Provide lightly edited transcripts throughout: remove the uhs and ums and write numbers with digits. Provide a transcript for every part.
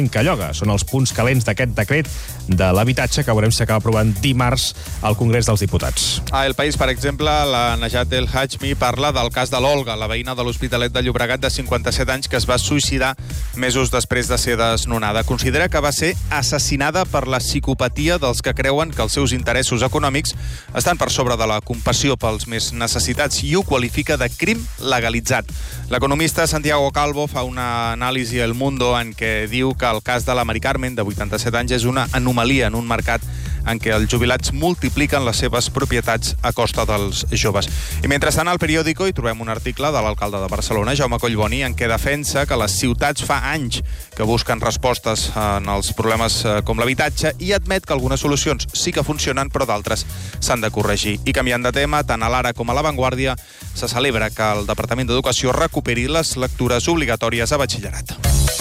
Vilafranca-Lloga. Són els punts calents d'aquest decret de l'habitatge que veurem si acaba aprovant dimarts al Congrés dels Diputats. A El País, per exemple, la Najat El Hajmi parla del cas de l'Olga, la veïna de l'Hospitalet de Llobregat de 57 anys que es va suïcidar mesos després de ser desnonada. Considera que va ser assassinada per la psicopatia dels que creuen que els seus interessos econòmics estan per sobre de la compassió pels més necessitats i ho qualifica de crim legalitzat. L'economista Santiago Calvo fa una anàlisi a El Mundo en què diu que el cas de la Mari Carmen, de 87 anys, és una anomalia en un mercat en què els jubilats multipliquen les seves propietats a costa dels joves. I mentrestant, al Periódico hi trobem un article de l'alcalde de Barcelona, Jaume Collboni, en què defensa que les ciutats fa anys que busquen respostes en els problemes com l'habitatge i admet que algunes solucions sí que funcionen, però d'altres s'han de corregir. I canviant de tema, tant a l'Ara com a La Vanguardia, se celebra que el Departament d'Educació recuperi les lectures obligatòries a batxillerat.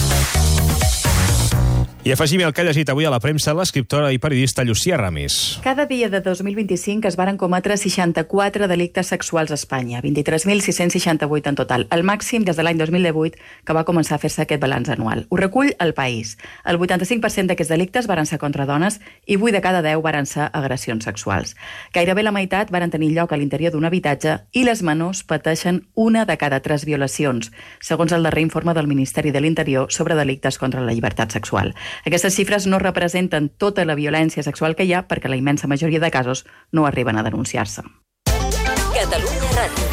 I afegim el que ha llegit avui a la premsa l'escriptora i periodista Llucia Ramis. Cada dia de 2025 es varen cometre 64 delictes sexuals a Espanya, 23.668 en total, el màxim des de l'any 2018, que va començar a fer-se aquest balanç anual. Ho recull El País. El 85% d'aquests delictes varen ser contra dones i 8 de cada 10 varen ser agressions sexuals. Gairebé la meitat varen tenir lloc a l'interior d'un habitatge i les menors pateixen 1 de cada 3 violacions, segons el darrer informe del Ministeri de l'Interior sobre delictes contra la llibertat sexual. Aquestes xifres no representen tota la violència sexual que hi ha perquè la immensa majoria de casos no arriben a denunciar-se. Catalunya Ràdio.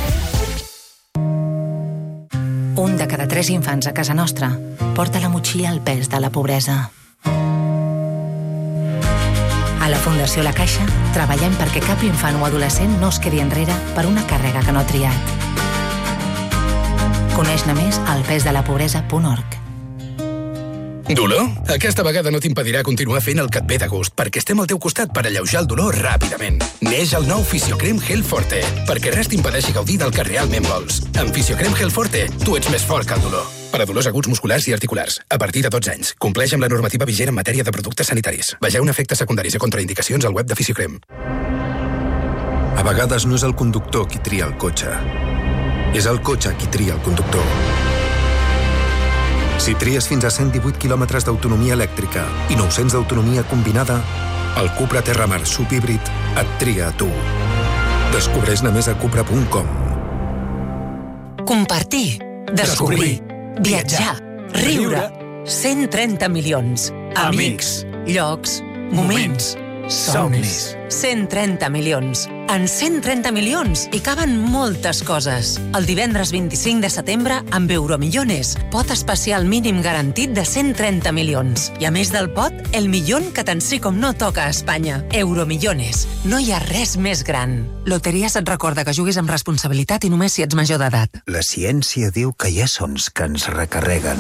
1 de cada 3 infants a casa nostra porta a la motxilla el pes de la pobresa. A la Fundació La Caixa treballem perquè cap infant o adolescent no es quedi enrere per una càrrega que no ha triat. Coneix-ne més al pesdelapobresa.org. Dolor? Aquesta vegada no t'impedirà continuar fent el que et ve de gust, perquè estem al teu costat per alleujar el dolor ràpidament. Neix el nou Fisiocrem Gel Forte, perquè res t'impedeixi gaudir del que realment vols. Amb Fisiocrem Gel Forte, tu ets més fort que el dolor. Per a dolors aguts musculars i articulars, a partir de 12 anys. Compleix amb la normativa vigent en matèria de productes sanitaris. Vegeu efectes secundaris i contraindicacions al web de Fisiocrem. A vegades no és el conductor qui tria el cotxe. És el cotxe qui tria el conductor. Si tries fins a 118 quilòmetres d'autonomia elèctrica i 900 d'autonomia combinada, el Cupra Terramar subhíbrid et tria a tu. Descobreix-ne més a cupra.com. Compartir, descobrir, viatjar, riure. 130 milions. Amics, llocs, moments, somnis. 130 milions. En 130 milions hi caben moltes coses. El divendres 25 de setembre, amb Euromillones, pot especial mínim garantit de 130 milions. I a més del pot, el millón que tant sí com no toca a Espanya. Euromillones. No hi ha res més gran. Loteries et recorda que juguis amb responsabilitat i només si ets major d'edat. La ciència diu que hi ha sons que ens recarreguen.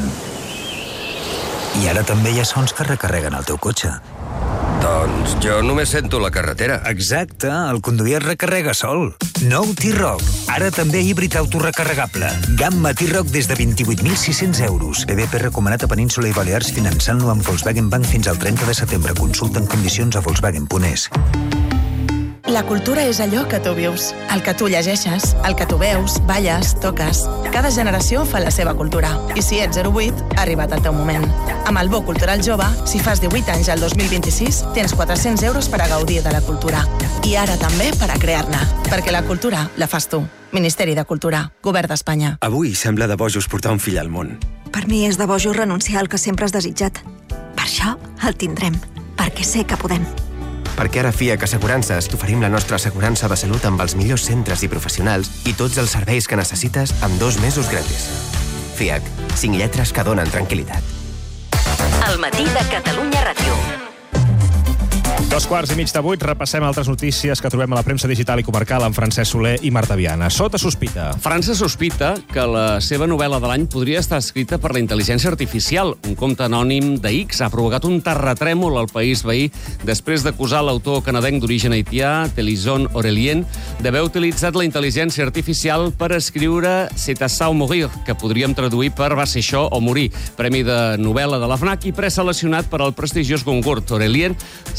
I ara també hi ha sons que recarreguen el teu cotxe. Doncs jo només sento la carretera. Exacte, el conduir es recarrega sol. Nou T-Roc, ara també híbrid autorecarregable. Gamma T-Roc des de 28.600 euros. PVP recomanat a Península i Balears finançant-lo amb Volkswagen Bank fins al 30 de setembre. Consulta en condicions a Volkswagen.es. La cultura és allò que tu vius, el que tu llegeixes, el que tu veus, balles, toques. Cada generació fa la seva cultura. I si ets 08, ha arribat el teu moment. Amb el Bo Cultural Jove, si fas 18 anys al 2026, tens 400 euros per a gaudir de la cultura. I ara també per a crear-ne. Perquè la cultura la fas tu. Ministeri de Cultura, Govern d'Espanya. Avui sembla de bojos portar un fill al món. Per mi és de bojos renunciar al que sempre has desitjat. Per això el tindrem, perquè sé que podem. Perquè ara a FIAC Assegurances t'oferim la nostra assegurança de salut amb els millors centres i professionals i tots els serveis que necessites amb 2 mesos gratis. FIAC, 5 lletres que donen tranquil·litat. El matí de Catalunya Ràdio. 7:15, repassem altres notícies que trobem a la premsa digital i comarcal amb Francesc Soler i Marta Viana. Sota sospita. França sospita que la seva novel·la de l'any podria estar escrita per la intel·ligència artificial. Un compte anònim de X ha provocat un terratrèmol al país veí després d'acusar l'autor canadenc d'origen haitià, Telison Aurelien, d'haver utilitzat la intel·ligència artificial per escriure C'est à ça ou mourir, que podríem traduir per Va ser això o morir, premi de novel·la de la FNAC i preseleccionat per al prestigiós concurs. Aurelien s'ha defensat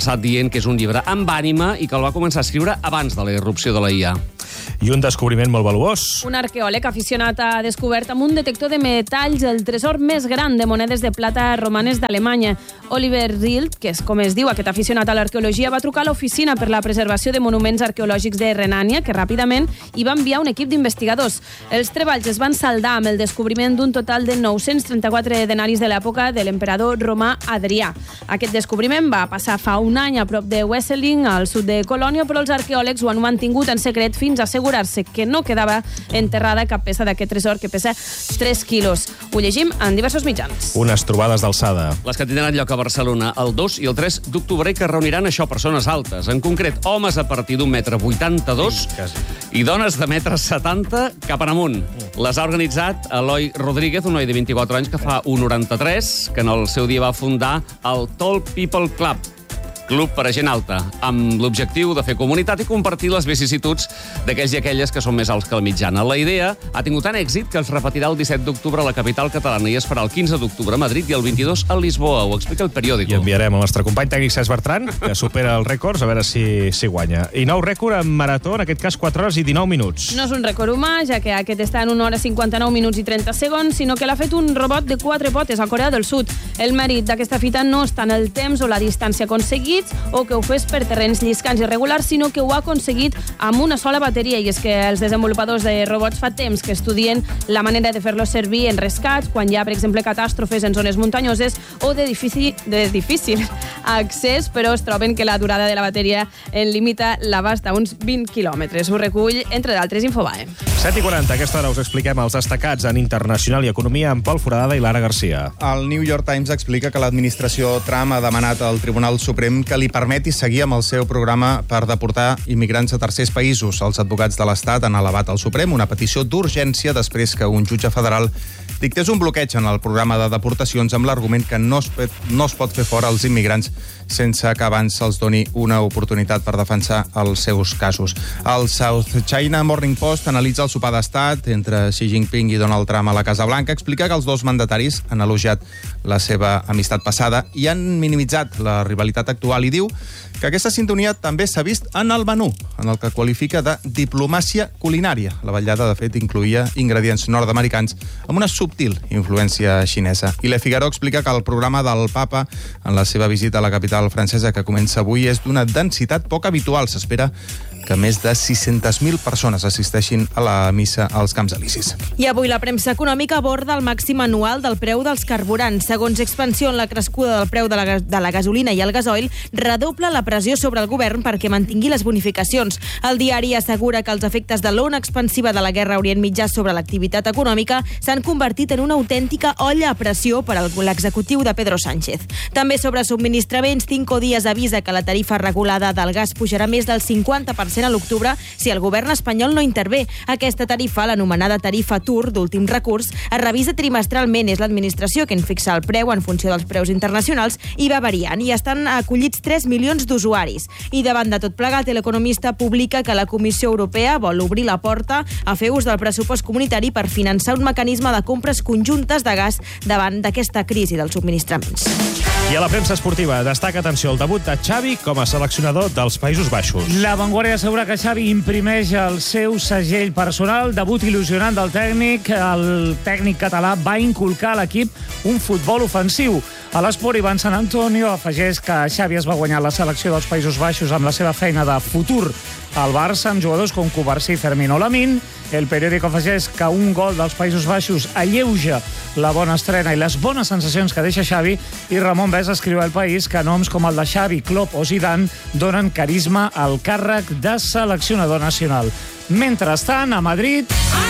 passat dient que és un llibre amb ànima i que el va començar a escriure abans de la irrupció de la IA. I un descobriment molt valuós. Un arqueòleg aficionat ha descobert amb un detector de metalls el tresor més gran de monedes de plata romanes d'Alemanya. Oliver Rild, que és com es diu aquest aficionat a l'arqueologia, va trucar a l'Oficina per la Preservació de Monuments Arqueològics de Renània, que ràpidament hi va enviar un equip d'investigadors. Els treballs es van saldar amb el descobriment d'un total de 934 denaris de l'època de l'emperador romà Adrià. Aquest descobriment va passar fa un any a prop de Wesseling, al sud de Colònia, però els arqueòlegs ho han mantingut en secret fins a assegurar-se que no quedava enterrada cap peça d'aquest tresor, que pesa 3 quilos. Ho llegim en diversos mitjans. Unes trobades d'alçada. Les que tindran lloc a Barcelona el 2 i el 3 d'octubre i que reuniran persones altes. En concret, homes a partir d'1,82 m i dones de 1,70 m cap en amunt. Les ha organitzat Eloi Rodríguez, un noi de 24 anys que fa 1,93, que en el seu dia va fundar el Tall People Club, club per a gent alta, amb l'objectiu de fer comunitat i compartir les vicissituds d'aquells i aquelles que són més alts que la mitjana. La idea ha tingut tant èxit que es repetirà el 17 d'octubre a la capital catalana i es farà el 15 d'octubre a Madrid i el 22 a Lisboa. Ho explica el periòdico. I enviarem al nostre company tècnic Cesc Bertran, que supera els rècords, a veure si guanya. I nou rècord en marató, en aquest cas 4 hores i 19 minuts. No és un rècord humà, ja que aquest està en 1 hora 59 minuts i 30 segons, sinó que l'ha fet un robot de 4 potes a Corea del Sud. El mèrit d'aquesta fita no està en el temps o la distància aconseguit, o que ho fes per terrenys lliscants irregulars, sinó que ho ha aconseguit amb una sola bateria, i és que els desenvolupadors de robots fa temps que estudien la manera de fer-los servir en rescats, quan hi ha, per exemple, catàstrofes en zones muntanyoses o de difícil accés, però es troben que la durada de la bateria en limita l'abast a uns 20 quilòmetres. Ho recull, entre d'altres, Infobae. 7:40, a aquesta hora us expliquem els destacats en internacional i economia amb Pol Foradada i Lara Garcia. El New York Times explica que l'administració Trump ha demanat al Tribunal Suprem que li permeti seguir amb el seu programa per deportar immigrants a tercers països. Els advocats de l'Estat han elevat al Suprem una petició d'urgència després que un jutge federal dictés un bloqueig en el programa de deportacions amb l'argument que no es pot fer fora els immigrants sense que abans se'ls doni una oportunitat per defensar els seus casos. El South China Morning Post analitza el sopar d'estat entre Xi Jinping i Donald Trump a la Casa Blanca. Explica que els dos mandataris han elogiat la seva amistat passada i han minimitzat la rivalitat actual i diu que aquesta sintonia també s'ha vist en el menú, en el que qualifica de diplomàcia culinària. La vetllada, de fet, incloïa ingredients nord-americans amb una subtil influència xinesa. I Le Figaro explica que el programa del papa en la seva visita a la capital francesa, que comença avui, és d'una densitat poc habitual. S'espera que més de 600.000 persones assisteixin a la missa als Camps Elisis. I avui la premsa econòmica aborda el màxim anual del preu dels carburants. Segons Expansión, la crescuda del preu de la gasolina i el gasoil redobla la pressió sobre el govern perquè mantingui les bonificacions. El diari assegura que els efectes de l'ona expansiva de la guerra a Orient Mitjà sobre l'activitat econòmica s'han convertit en una autèntica olla a pressió per a l'executiu de Pedro Sánchez. També sobre subministraments, Cinco Días avisa que la tarifa regulada del gas pujarà més del 50% a l'octubre si el govern espanyol no intervé. Aquesta tarifa, l'anomenada tarifa TUR d'últim recurs, es revisa trimestralment. És l'administració que en fixa el preu en funció dels preus internacionals i va variant. I estan acollits 3 milions d'usuaris. I davant de tot plegat, l'Economista publica que la Comissió Europea vol obrir la porta a fer ús del pressupost comunitari per finançar un mecanisme de compres conjuntes de gas davant d'aquesta crisi dels subministraments. I a la premsa esportiva destaca, atenció, el debut de Xavi com a seleccionador dels Països Baixos. La Vanguardia assegura que Xavi imprimeix el seu segell personal, debut il·lusionant del tècnic. El tècnic català va inculcar a l'equip un futbol ofensiu. A l'Esport, Ivan Sant Antonio afegeix que Xavi es va guanyar la selecció dels Països Baixos amb la seva feina de futur al Barça, amb jugadors com Cubarsí, Fermín o Lamine. El periòdic afegeix que un gol dels Països Baixos alleuja la bona estrena i les bones sensacions que deixa Xavi, i Ramon Bes escriu al País que noms com el de Xavi, Klopp o Zidane donen carisma al càrrec de seleccionador nacional. Mentrestant, a Madrid...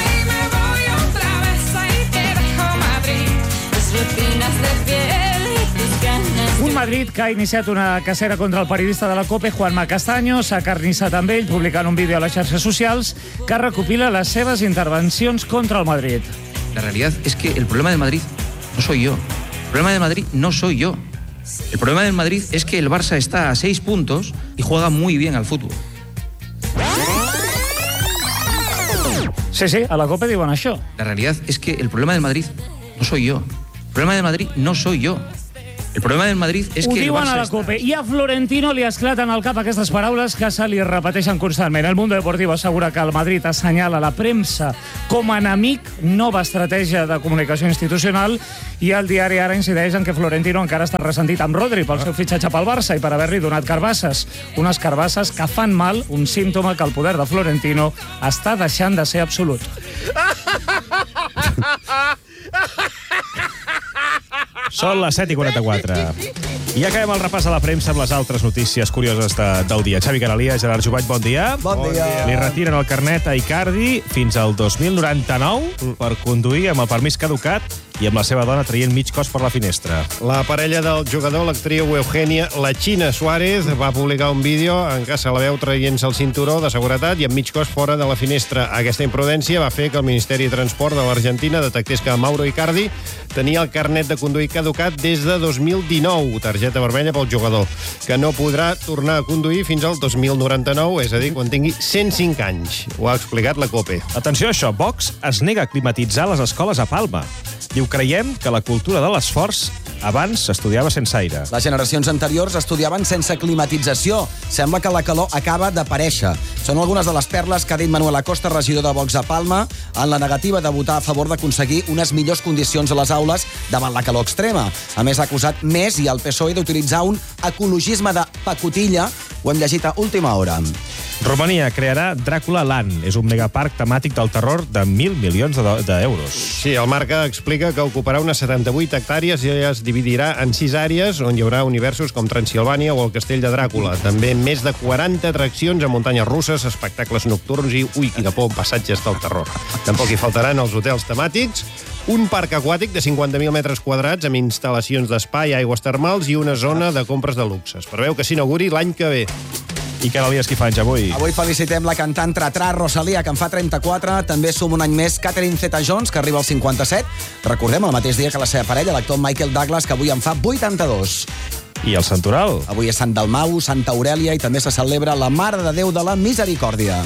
Un Madrid que ha iniciat una cacera contra el periodista de la COPE, Juanma Castaño. S'ha carnissat amb ell, publicant un vídeo a les xarxes socials que recopila les seves intervencions contra el Madrid. La realidad es que el problema del Madrid no soy yo. El problema del Madrid no soy yo. El problema del Madrid es que el Barça está a 6 puntos y juega muy bien al fútbol. Sí, sí, a la COPE diuen això. La realidad es que el problema del Madrid no soy yo. El problema del Madrid no soy yo. El problema del Madrid és Ho que el diuen a Barça la COPE. I a Florentino li esclaten al cap aquestes paraules que se li repeteixen constantment. El Mundo Deportivo assegura que el Madrid assenyala la premsa com a enemic, nova estratègia de comunicació institucional, i el diari Ara incideix en que Florentino encara està ressentit amb Rodri pel seu fitxatge pel Barça i per haver-li donat carbasses. Unes carbasses que fan mal, un símptoma que el poder de Florentino està deixant de ser absolut. Són les 7:44. I ja acabem el repàs a la premsa amb les altres notícies curioses del dia. Xavi Caralia, Gerard Jubany, bon dia. Bon dia. Li retiren el carnet a Icardi fins al 2099 per conduir amb el permís caducat i amb la seva dona traient mig cos per la finestra. La parella del jugador, l'actriu Eugenia La China Suárez, va publicar un vídeo en què se la veu traient-se el cinturó de seguretat i amb mig cos fora de la finestra. Aquesta imprudència va fer que el Ministeri de Transport de l'Argentina detectés que Mauro Icardi tenia el carnet de conduir caducat des de 2019, targeta vermella pel jugador, que no podrà tornar a conduir fins al 2099, és a dir, quan tingui 105 anys. Ho ha explicat la COPE. Atenció a això, Vox es nega a climatitzar les escoles a Palma. Diu, creiem que la cultura de l'esforç abans s'estudiava sense aire. Les generacions anteriors estudiaven sense climatització. Sembla que la calor acaba d'aparèixer. Són algunes de les perles que ha dit Manuel Acosta, regidor de Vox a Palma, en la negativa de votar a favor d'aconseguir unes millors condicions a les aules davant la calor extrema. A més, ha acusat Més i el PSOE d'utilitzar un ecologisme de pacotilla. Ho hem llegit a última hora. Romania crearà Dràcula Land. És un megaparc temàtic del terror de 1.000 milions d'euros. Sí, el Marca explica que ocuparà unes 78 hectàrees i es dividirà en 6 àrees on hi haurà universos com Transilvània o el Castell de Dràcula. També més de 40 atraccions a muntanyes russes, espectacles nocturns i, quina por, passatges del terror. Tampoc hi faltaran els hotels temàtics, un parc aquàtic de 50.000 metres quadrats amb instal·lacions d'espai, aigües termals i una zona de compres de luxe. Es preveu que s'inauguri l'any que ve. I cada dia és qui fa anys avui. Avui felicitem la cantant Tra-Tra Rosalia, que en fa 34. També suma un any més Catherine Zeta-Jones, que arriba als 57. Recordem el mateix dia que la seva parella, l'actor Michael Douglas, que avui en fa 82. I el santoral? Avui és Sant Dalmau, Santa Aurèlia i també se celebra la Mare de Déu de la Misericòrdia.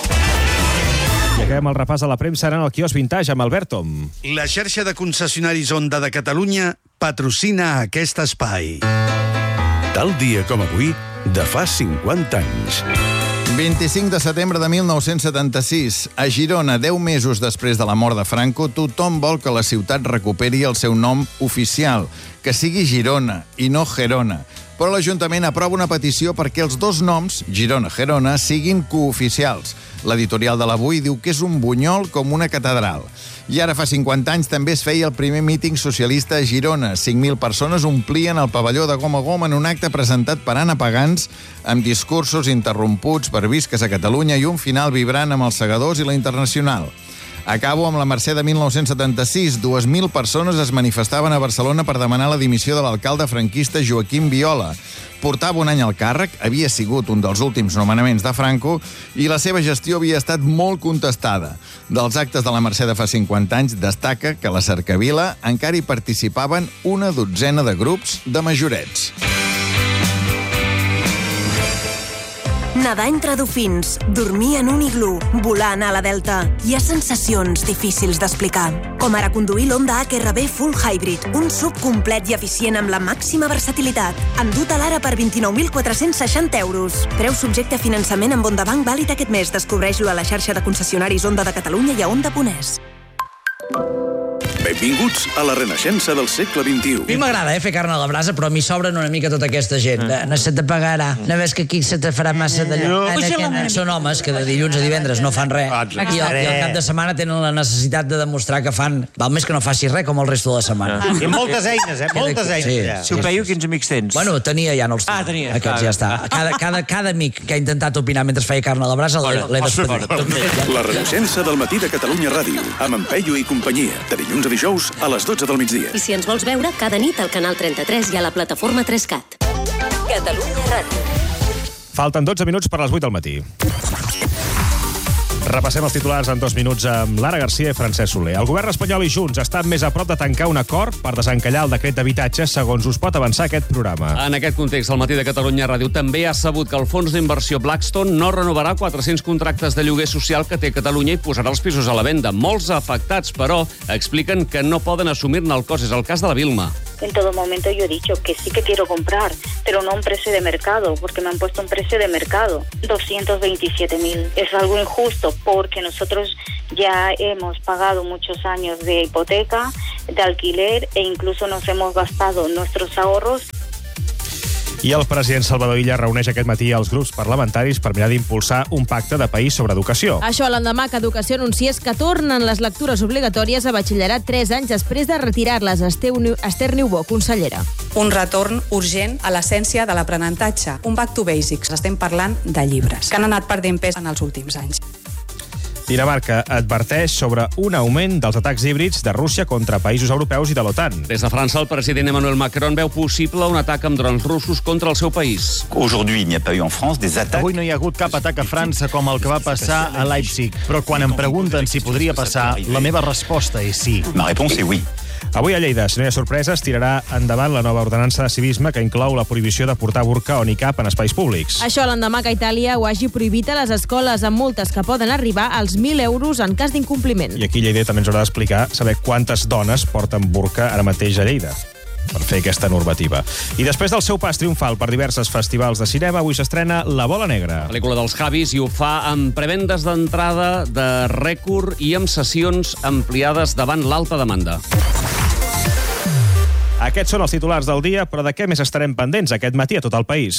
I acabem el repàs de la premsa ara en el quiosc Vintage amb Albert Tom. La xarxa de concessionaris Honda de Catalunya patrocina aquest espai. Tal dia com avui, de fa 50 anys. 25 de setembre de 1976. A Girona, 10 mesos després de la mort de Franco, tothom vol que la ciutat recuperi el seu nom oficial, que sigui Girona i no Gerona. Però l'Ajuntament aprova una petició perquè els dos noms, Girona-Gerona, siguin cooficials. L'editorial de l'Avui diu que és un bunyol com una catedral. I ara fa 50 anys també es feia el primer míting socialista a Girona. 5.000 persones omplien el pavelló de Gom a Gom en un acte presentat per Anna Pagans amb discursos interromputs per Visques a Catalunya i un final vibrant amb els Segadors i la Internacional. Acabo amb la Mercè de 1976. 2.000 persones es manifestaven a Barcelona per demanar la dimissió de l'alcalde franquista Joaquim Viola. Portava un any al càrrec, havia sigut un dels últims nomenaments de Franco i la seva gestió havia estat molt contestada. Dels actes de la Mercè de fa 50 anys destaca que a la Cercavila encara hi participaven una dotzena de grups de majorets. Nedar entre dofins, dormir en un iglú, volar a la Delta. Hi ha sensacions difícils d'explicar. Com ara conduir l'Honda HRV Full Hybrid, un SUV complet i eficient amb la màxima versatilitat. Endut a l'ara per 29.460 euros. Preu subjecte a finançament amb Honda Bank vàlid aquest mes. Descobreix-lo a la xarxa de concessionaris Honda de Catalunya i a Honda.es. Benvinguts a la renaixença del segle XXI. A mi m'agrada fer carn a la brasa, però a mi sobren una mica tota aquesta gent. No se te pagarà. No ves que aquí se te farà massa d'allò. Són homes que de dilluns a divendres no fan res i al cap de setmana tenen la necessitat de demostrar que fan... Val més que no facis res com el resto de la setmana. I moltes eines, moltes eines. Tu, Peyu, quins amics tens? Bueno, tenia, ja no els tinc. tenia. Aquests ja està. Cada amic que ha intentat opinar mentre feia carn a la brasa l'he despedit. La renaixença del matí de Catalunya Ràdio, amb en Peyu i companyia, de dilluns a dijous a les 12 del migdia. I si ens vols veure, cada nit al canal 33 i a la plataforma 3CAT. Catalunya Ràdio. Falten 12 minuts per les 8 del matí. Repassem els titulars en 2 minuts amb Lara Garcia i Francesc Soler. El govern espanyol i Junts estan més a prop de tancar un acord per desencallar el decret d'habitatge, segons us pot avançar aquest programa. En aquest context, el matí de Catalunya Ràdio també ha sabut que el fons d'inversió Blackstone no renovarà 400 contractes de lloguer social que té Catalunya i posarà els pisos a la venda. Molts afectats, però, expliquen que no poden assumir-ne el cost. És el cas de la Vilma. En todo momento yo he dicho que sí que quiero comprar, pero no a un precio de mercado, porque me han puesto un precio de mercado, 227.000. Es algo injusto porque nosotros ya hemos pagado muchos años de hipoteca, de alquiler e incluso nos hemos gastado nuestros ahorros. I el president Salvador Illa reuneix aquest matí els grups parlamentaris per mirar d'impulsar un pacte de país sobre educació. Això l'endemà que Educació anunciés que tornen les lectures obligatòries a batxillerat 3 anys després de retirar-les. Esther Niubó, consellera. Un retorn urgent a l'essència de l'aprenentatge. Un back to basics. Estem parlant de llibres, que han anat perdent pes en els últims anys. Dinamarca adverteix sobre un augment dels atacs híbrids de Rússia contra països europeus i de l'OTAN. Des de França, el president Emmanuel Macron veu possible un atac amb drons russos contra el seu país. Avui no hi ha hagut cap atac a França com el que va passar a Leipzig, però quan em pregunten si podria passar, la meva resposta és sí. Avui a Lleida, si no hi ha sorpreses, tirarà endavant la nova ordenança de civisme que inclou la prohibició de portar burca o nicab en espais públics. Això l'endemà que Itàlia ho hagi prohibit a les escoles, amb multes que poden arribar als 1.000 euros en cas d'incompliment. I aquí a Lleida també ens haurà d'explicar saber quantes dones porten burca ara mateix a Lleida per fer aquesta normativa. I després del seu pas triomfal per diversos festivals de cinema, avui s'estrena La Bola Negra. Pel·lícula dels Javis, i ho fa amb prevendes d'entrada de rècord i amb sessions ampliades davant l'alta demanda. Aquests són els titulars del dia, però de què més estarem pendents aquest matí a tot el país?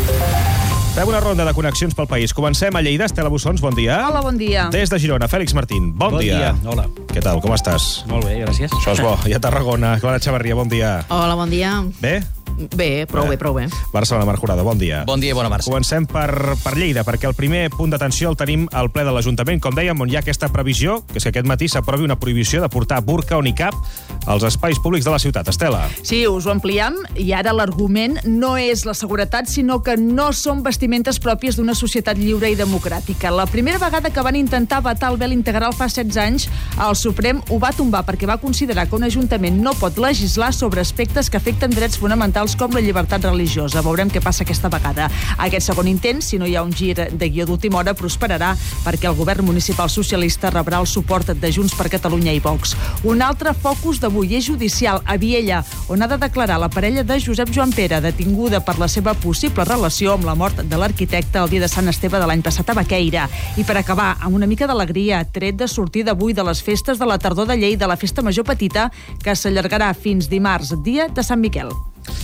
Fem una ronda de connexions pel país. Comencem a Lleida. Estela Bussons, bon dia. Hola, bon dia. Des de Girona, Fèlix Martín, bon dia. Hola. Què tal, com estàs? Molt bé, gràcies. Això és bo. I a Tarragona, Clara Xavarria, bon dia. Hola, bon dia. Bé? Bé, prou bé. Barcelona, Marc Jurado, bon dia. Bon dia i bona marxa. Comencem per Lleida, perquè el primer punt d'atenció el tenim al ple de l'Ajuntament, com dèiem, on hi ha aquesta previsió, que és que aquest matí s'aprovi una prohibició de portar burca o nicab als espais públics de la ciutat. Estela. Sí, us ho ampliem, i ara l'argument no és la seguretat, sinó que no són vestimentes pròpies d'una societat lliure i democràtica. La primera vegada que van intentar vetar el vel integral fa 16 anys, el Suprem ho va tombar perquè va considerar que un ajuntament no pot legislar sobre aspectes que afecten drets fonamentals com la llibertat religiosa. Veurem què passa aquesta vegada. Aquest segon intent, si no hi ha un gir de guió d'última hora, prosperarà perquè el govern municipal socialista rebrà el suport de Junts per Catalunya i Vox. Un altre focus d'avui és judicial a Viella, on ha de declarar la parella de Josep Joan Pere, detinguda per la seva possible relació amb la mort de l'arquitecte el dia de Sant Esteve de l'any passat a Baqueira. I per acabar, amb una mica d'alegria, tret de sortir d'avui de les festes de la tardor de Lleida, la festa major petita, que s'allargarà fins dimarts, dia de Sant Miquel.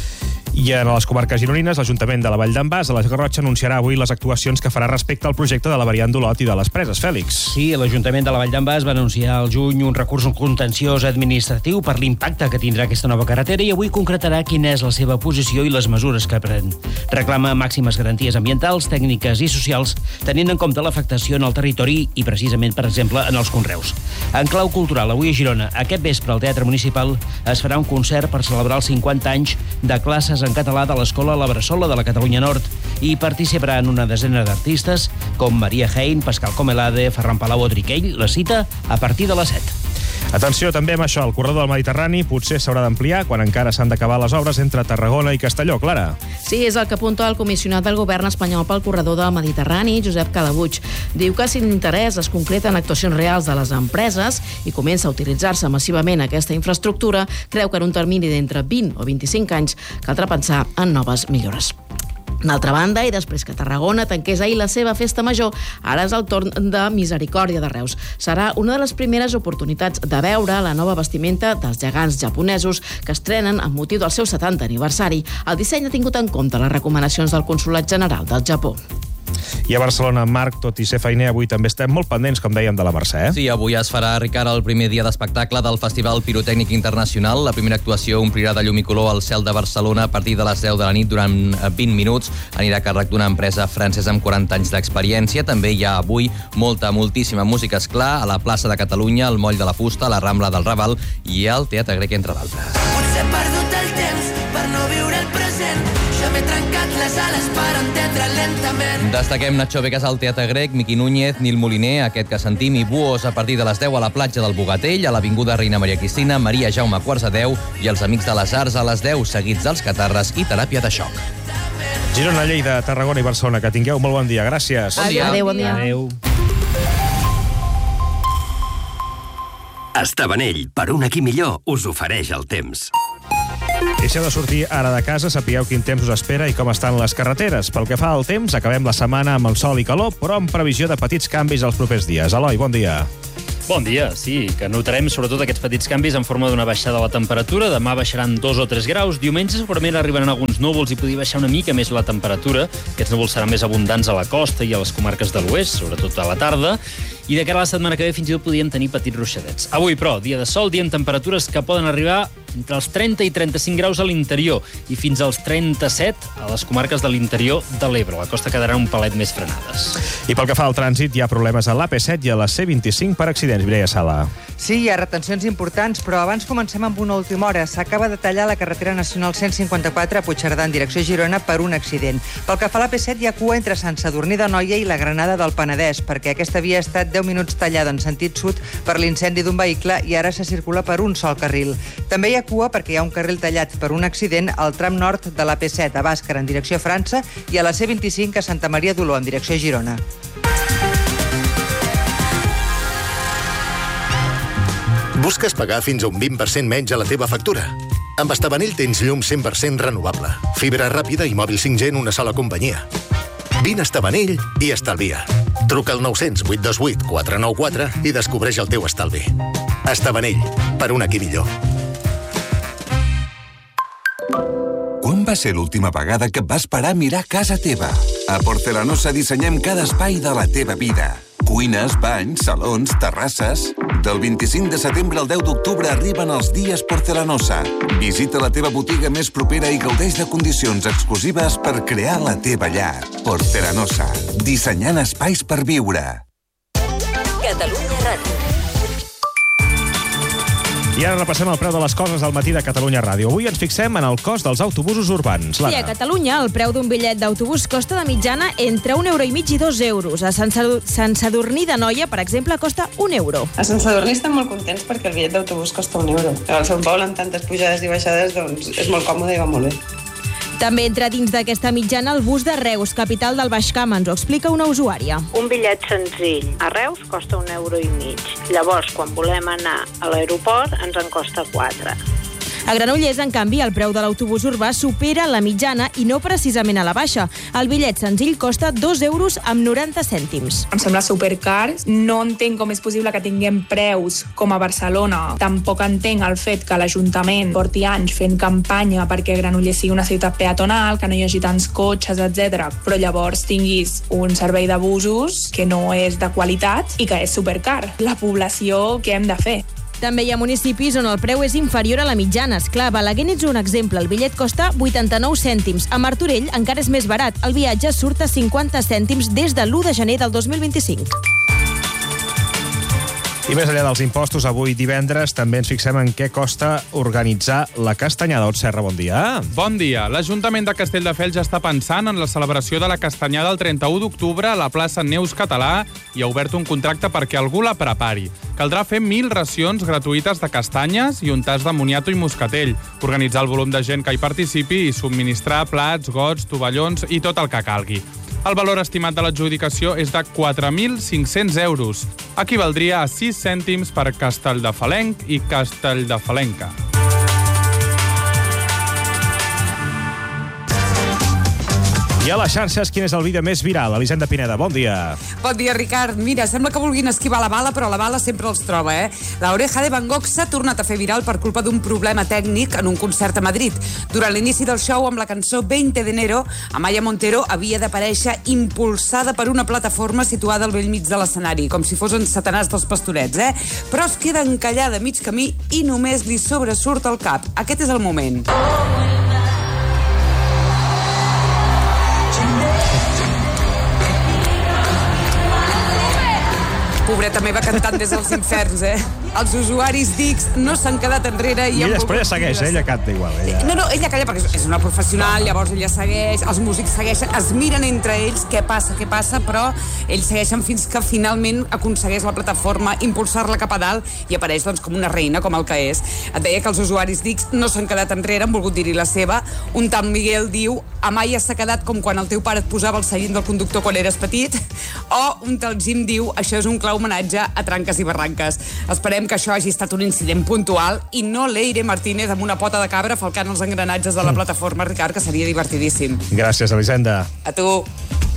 I en les comarques gironines, l'Ajuntament de la Vall d'en Bas, a la Garrotxa, anunciarà avui les actuacions que farà respecte al projecte de la variant d'Olot i de les Preses. Fèlix. Sí, l'Ajuntament de la Vall d'en Bas va anunciar al juny un recurs contenciós administratiu per l'impacte que tindrà aquesta nova carretera i avui concretarà quina és la seva posició i les mesures que pren. Reclama màximes garanties ambientals, tècniques i socials, tenint en compte l'afectació en el territori i precisament, per exemple, en els conreus. En clau cultural, avui a Girona, aquest vespre al Teatre Municipal es farà un concert per celebrar els 50 anys de classes en català de l'Escola La Bressola de la Catalunya Nord i participaran una desena d'artistes com Maria Hein, Pascal Comelade, Ferran Palau o Triquell. La cita a partir de les 7. Atenció també amb això, el corredor del Mediterrani potser s'haurà d'ampliar quan encara s'han d'acabar les obres entre Tarragona i Castelló. Clara. Sí, és el que apunta el comissionat del govern espanyol pel corredor del Mediterrani, Josep Calabuig. Diu que si l'interès es concreta en actuacions reals de les empreses i comença a utilitzar-se massivament aquesta infraestructura, creu que en un termini d'entre 20 o 25 anys caldrà pensar en noves millores. D'altra banda, i després que Tarragona tanqués ahir la seva festa major, ara és el torn de Misericòrdia de Reus. Serà una de les primeres oportunitats de veure la nova vestimenta dels gegants japonesos que estrenen amb motiu del seu 70 aniversari. El disseny ha tingut en compte les recomanacions del Consolat General del Japó. I a Barcelona, Marc, tot i ser feiner, avui també estem molt pendents, com dèiem, de la Mercè. Sí, avui es farà, Ricard, el primer dia d'espectacle del Festival Pirotècnic Internacional. La primera actuació omplirà de llum i color al cel de Barcelona a partir de les 10 de la nit durant 20 minuts. Anirà a càrrec d'una empresa francesa amb 40 anys d'experiència. També hi ha avui moltíssima música, esclar, a la plaça de Catalunya, al Moll de la Fusta, a la Rambla del Raval i al Teatre Grec, entre d'altres. Potser he perdut el temps per no viure el present. Ja m'he trencat les ales per entendre lentament. Destaquem Nacho Vegas al Teatre Grec, Miqui Núñez, Nil Moliner, aquest que sentim, i Buos a partir de les 10 a la platja del Bogatell, a l'Avinguda Reina Maria Cristina, Maria Jaume quarts de 10 i els Amics de les Arts a les 10, seguits dels Catarres i Teràpia de Xoc. Girona, Lleida, Tarragona i Barcelona, que tingueu molt bon dia. Gràcies. Bon dia. Adéu, bon dia. Adéu. Estabanell, per un aquí millor, us ofereix el temps. I si heu de sortir ara de casa, sapigueu quin temps us espera i com estan les carreteres. Pel que fa al temps, acabem la setmana amb el sol i calor, però amb previsió de petits canvis els propers dies. Eloi, bon dia. Bon dia, sí, que notarem sobretot aquests petits canvis en forma d'una baixada de la temperatura. Demà baixaran 2 o 3 graus. Diumenge segurament arribaran alguns núvols i podria baixar una mica més la temperatura. Aquests núvols seran més abundants a la costa i a les comarques de l'oest, sobretot a la tarda. I de cara a la setmana que ve fins i tot podríem tenir petits ruixadets. Avui, però, dia de sol, dia amb temperatures que poden arribar entre els 30 i 35 graus a l'interior i fins als 37 a les comarques de l'interior de l'Ebre. La costa quedarà un palet més frenades. I pel que fa al trànsit, hi ha problemes a l'AP7 i a la C25 per accidents. Mireia Sala. Sí, hi ha retencions importants, però abans comencem amb una última hora. S'acaba de tallar la carretera nacional 154 a Puigcerdà en direcció a Girona per un accident. Pel que fa a l'AP7 hi ha cua entre Sant Sadurní d'Anoia i la Granada del Penedès, perquè aquesta via ha estat 10 minuts tallada en sentit sud per l'incendi d'un vehicle i ara se circula per un sol carril. També hi ha cua perquè hi ha un carril tallat per un accident al tram nord de l'AP7 a Bàscara en direcció a França i a la C25 a Santa Maria d'Oló en direcció a Girona. Busques pagar fins a un 20% menys a la teva factura? Amb Estabanell tens llum 100% renovable, fibra ràpida i mòbil 5G en una sola companyia. Vine a Estabanell i estalvia. Truca al 900 828 494 i descobreix el teu estalvi. Estabanell, per un aquí millor. Quan va ser l'última vegada que et vas parar a mirar casa teva? A Porcelanosa dissenyem cada espai de la teva vida. Cuines, banys, salons, terrasses... Del 25 de setembre al 10 d'octubre arriben els dies Porcelanosa. Visita la teva botiga més propera i gaudeix de condicions exclusives per crear la teva llar. Porcelanosa, dissenyant espais per viure. Catalunya Ràdio. I ara repassem el preu de les coses al matí de Catalunya Ràdio. Avui ens fixem en el cost dels autobusos urbans. Sí, a Catalunya el preu d'un bitllet d'autobús costa de mitjana entre 1,5 € i 2 euros. A Sant Sadurní d'Anoia, per exemple, costa 1 euro. A Sant Sadurní estem molt contents perquè el bitllet d'autobús costa 1 euro. Al Sant Pol, amb tantes pujades i baixades, doncs és molt còmode i va molt bé. També entra dins d'aquesta mitjana el bus de Reus, capital del Baix Camp, ens ho explica una usuària. Un bitllet senzill a Reus costa 1,5 €. Llavors, quan volem anar a l'aeroport, ens en costa 4. A Granollers, en canvi, el preu de l'autobús urbà supera la mitjana i no precisament a la baixa. El bitllet senzill costa 2 euros amb 90 cèntims. Em sembla supercar. No entenc com és possible que tinguem preus com a Barcelona. Tampoc entenc el fet que l'Ajuntament porti anys fent campanya perquè Granollers sigui una ciutat peatonal, que no hi hagi tants cotxes, etc. Però llavors tinguis un servei de busos que no és de qualitat i que és supercar. La població, què hem de fer? També hi ha municipis on el preu és inferior a la mitjana. Esclar, Balaguer n'és un exemple. El bitllet costa 89 cèntims. A Martorell encara és més barat. El viatge surt a 50 cèntims des de l'1 de gener del 2025. I més enllà dels impostos, avui divendres també ens fixem en què costa organitzar la Castanyada. Ot Serra, bon dia. Bon dia. L'Ajuntament de Castelldefels ja està pensant en la celebració de la Castanyada el 31 d'octubre a la plaça Neus Català i ha obert un contracte perquè algú la prepari. Caldrà fer 1.000 racions gratuïtes de castanyes i un tas de moniato i moscatell, organitzar el volum de gent que hi participi i subministrar plats, gots, tovallons i tot el que calgui. El valor estimat de l'adjudicació és de 4.500 euros. Equivaldria a 6 cèntims per castelldefalenc i castelldefalenca. I a les xarxes, quin és el vídeo més viral? Elisenda Pineda, bon dia. Bon dia, Ricard. Mira, sembla que vulguin esquivar la bala, però la bala sempre els troba, La oreja de Van Gogh s'ha tornat a fer viral per culpa d'un problema tècnic en un concert a Madrid. Durant l'inici del show, amb la cançó 20 de enero, Amaya Montero havia d'aparèixer impulsada per una plataforma situada al bell mig de l'escenari, com si fos en Satanàs dels Pastorets, Però es queda encallada a mig camí i només li sobresurt el cap. Aquest és el moment. Pobreta meva cantant des dels inferns, Els usuaris d'X no s'han quedat enrere i després segueix, ella canta igual. No, ella calla perquè és una professional, llavors ella segueix, els músics segueixen, es miren entre ells què passa, però ells segueixen fins que finalment aconsegueix la plataforma impulsar-la cap a dalt i apareix doncs com una reina, com el que és. Et deia que els usuaris d'X no s'han quedat enrere, han volgut dir-hi la seva. Un tal Miguel diu: Amaya s'ha quedat com quan el teu pare et posava el seient del conductor quan eres petit. O un tal Jim diu: això és un clau homenatge a Tranques i Barranques. Esperem que això hagi estat un incident puntual i no l'Eire Martínez amb una pota de cabra falcant els engranatges de la plataforma, Ricard, que seria divertidíssim. Gràcies, Elisenda. A tu.